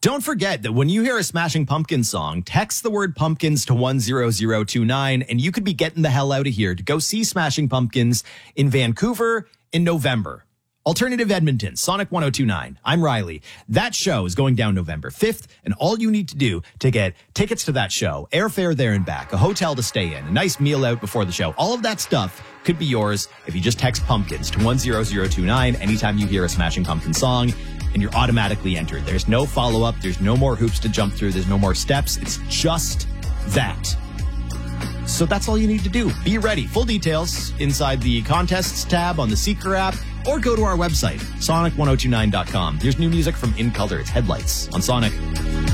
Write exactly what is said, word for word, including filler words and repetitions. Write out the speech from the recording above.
Don't forget that when you hear a Smashing Pumpkins song, text the word pumpkins to one zero zero two nine and you could be getting the hell out of here to go see Smashing Pumpkins in Vancouver in November. Alternative Edmonton, Sonic one oh two nine. I'm Riley. That show is going down November fifth, and all you need to do to get tickets to that show, airfare there and back, a hotel to stay in, a nice meal out before the show, all of that stuff could be yours if you just text pumpkins to one zero zero two nine anytime you hear a Smashing Pumpkins song, and you're automatically entered. There's no follow-up. There's no more hoops to jump through. There's no more steps. It's just that. So that's all you need to do. Be ready. Full details inside the contests tab on the Seeker app, or go to our website, sonic one oh two nine dot com. Here's new music from In Color. It's Headlights on Sonic.